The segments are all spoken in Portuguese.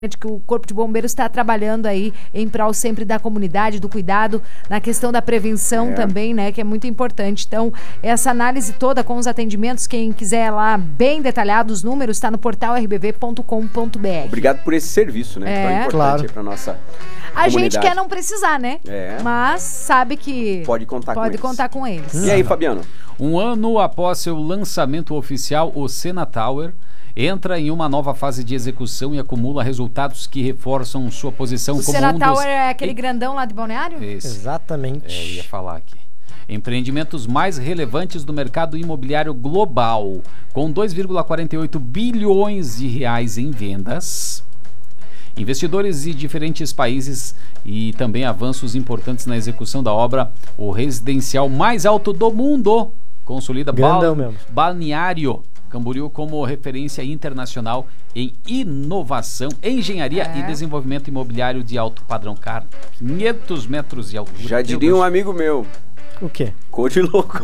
que o Corpo de Bombeiros está trabalhando aí em prol sempre da comunidade, do cuidado, na questão da prevenção também, né, que é muito importante. Então, essa análise toda com os atendimentos, quem quiser lá bem detalhado, os números, está no portal rbv.com.br. Obrigado por esse serviço, né? Tão importante claro. para nossa A comunidade. gente quer não precisar, né? Mas sabe que pode contar com eles. E aí, Fabiano? Um ano após seu lançamento oficial, o Sena Tower entra em uma nova fase de execução e acumula resultados que reforçam sua posição como Sena um dos... Tower é aquele grandão lá de Balneário? Esse. Exatamente. Ia falar aqui. Empreendimentos mais relevantes do mercado imobiliário global, com 2,48 bilhões de reais em vendas. Investidores de diferentes países e também avanços importantes na execução da obra. O residencial mais alto do mundo consolida Balneário Camboriú como referência internacional em inovação, engenharia e desenvolvimento imobiliário de alto padrão. Cara, 500 metros de altura. Já diria um amigo meu. O quê? Cor de louco.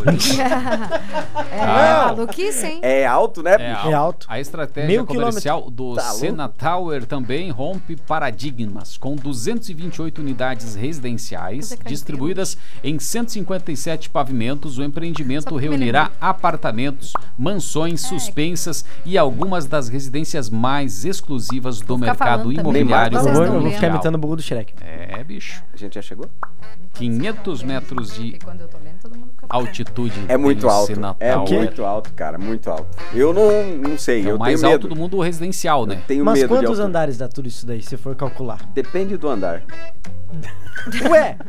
Maluquice, hein? É alto, né? É alto. A estratégia comercial do Sena louco. Tower também rompe paradigmas, com 228 unidades residenciais distribuídas em 157 pavimentos. O empreendimento reunirá apartamentos, mansões suspensas e algumas das residências mais exclusivas do mercado imobiliário Eu mundial. vou ficar imitando o burro do Shrek. É, bicho. A gente já chegou? 500 metros de altitude. É muito alto. É Tower. muito alto, cara. Muito alto. Eu não sei. É eu o mais tenho alto medo. do mundo residencial, né? Tenho Mas medo de quantos altura. andares dá tudo isso daí, se for calcular? Depende do andar. Ué!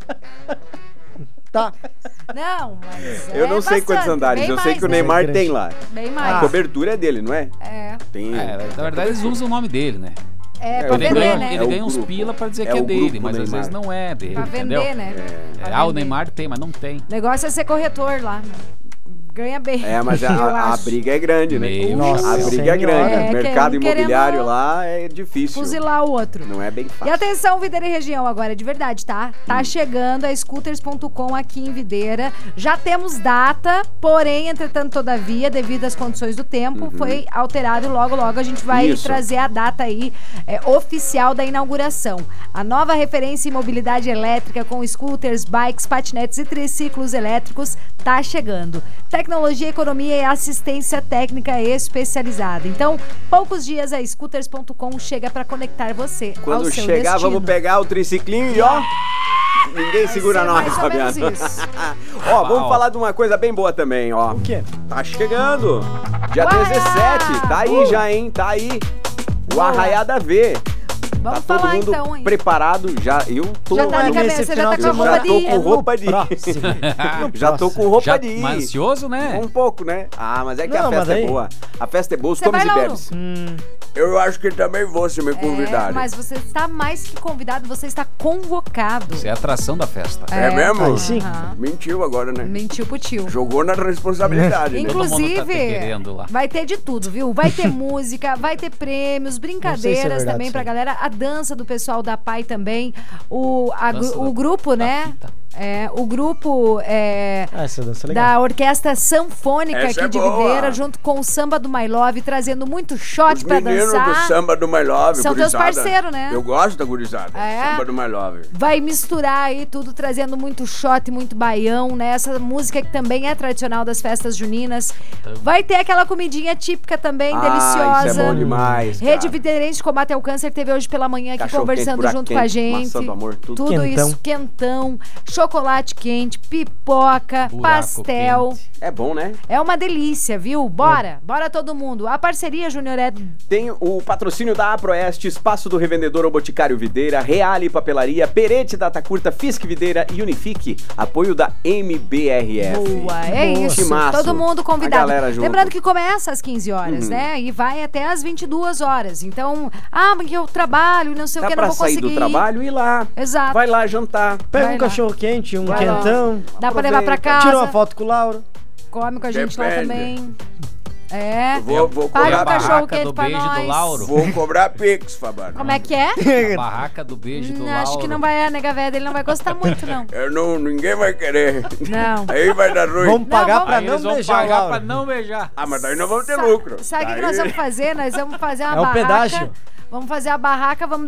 Tá. Não, mas Eu não sei quantos andares. Eu sei que o Neymar tem lá. Bem A mais. cobertura é dele, não é? É. Na verdade, eles usam o nome dele, né? Pra Ele vender, ganha, né? ele o ganha uns grupo. pila pra dizer É que é o dele, grupo mas às Neymar. vezes não é dele, Pra entendeu? vender, né? O Neymar tem, mas não tem. O negócio é ser corretor lá. Ganha bem. Mas eu a acho. briga é grande, né? Meu Nossa, A briga é grande. É, O mercado imobiliário querendo lá é difícil. Fuzilar o outro. Não é bem E fácil. atenção, Videira e região agora, de verdade, tá? Tá chegando a scooters.com aqui em Videira. Já temos data, porém, entretanto, todavia, devido às condições do tempo, foi alterado e logo a gente vai trazer a data aí oficial da inauguração. A nova referência em mobilidade elétrica com scooters, bikes, patinetes e triciclos elétricos tá chegando. Tecnologia, economia e assistência técnica especializada. Então, poucos dias a scooters.com chega para conectar você ao Quando seu chegar, destino. vamos pegar o triciclinho e ó... Ninguém segura ser nós, mais ou Fabiano. menos isso. Ó, vamos falar de uma coisa bem boa também, ó. O quê? Tá chegando. Dia Uau! 17. Tá aí já, hein? Tá aí. O Arraiada V. Vamos Tá todo falar mundo então, hein? preparado já. Eu tô Já tá na no- cabeça, já tá com a eu roupa já de tô ir. com roupa de ir. Próximo. Já tô com roupa Já, de ir. mas ansioso, né? Um pouco, né? Mas é que Não, a mas festa aí- é boa. A festa é boa, os Você comes vai, e Lauro? bebes. Eu acho que também vou se me convidarem. Mas você está mais que convidado, você está convocado. Isso é a atração da festa. É mesmo? Aí sim. Aham. Mentiu agora, né? Mentiu pro tio. Jogou na responsabilidade, né? Todo mundo tá te Inclusive, querendo lá. vai ter de tudo, viu? Vai ter música, vai ter prêmios, Não sei se é brincadeiras verdade também isso pra aí. galera. A dança do pessoal da PAI também. O Dança grupo, da né? fita. O grupo Essa dança é legal. da Orquestra Sanfônica Essa aqui é de boa. Videira, junto com o Samba do My Love, trazendo muito shot Os pra meninos dançar. do Samba do My Love, São teus gurizada. parceiros, né? Eu gosto da gurizada. É. Samba do My Love. Vai misturar aí tudo, trazendo muito shot, muito baião, né? Essa música que também é tradicional das festas juninas. Vai ter aquela comidinha típica também, deliciosa. Isso é bom demais, cara. Rede Viderense de Combate ao Câncer teve hoje pela manhã aqui Cachorro conversando quente, junto buraco com a quente, gente. maçã do amor, tudo. Tudo Quentão. isso, quentão, chocolate quente, pipoca, Buraco pastel. quente. É bom, né? É uma delícia, viu? Bora todo mundo. A parceria, Júnior, é Tem o patrocínio da Aproeste, Espaço do Revendedor ou Boticário Videira, Reale Papelaria, Perete Data Curta, Fisk Videira e Unifique. Apoio da MBRF. boa, é Boa. isso. Timaço. Todo mundo A convidado. galera junto. Lembrando que começa às 15 horas, né? E vai até às 22 horas. Então, porque eu trabalho, não sei o Dá que, não pra vou sair conseguir do ir. trabalho e ir lá. Exato. Vai lá jantar. Pega Vai um lá. cachorro quente, um Vai lá. quentão, Dá pra levar pra casa. tira uma foto com o Lauro. Come com a gente lá Depende. também. É. Vou Paga cobrar um cachorro barraca quente do pra beijo nós. do Lauro. Vou cobrar Pix, Fabano. Como é que é? A barraca do beijo do Lauro. Acho que não vai, a nega véia dele não vai gostar muito, não. Ninguém vai querer. Não. Aí vai dar ruim. Vamos pagar pra Aí não eles vão beijar o pagar Lauro. pra não beijar. Ah, mas daí não vamos ter lucro. Sabe o que Daí- nós vamos fazer? Nós vamos fazer uma É o barraca. pedágio. Vamos fazer a barraca, vamos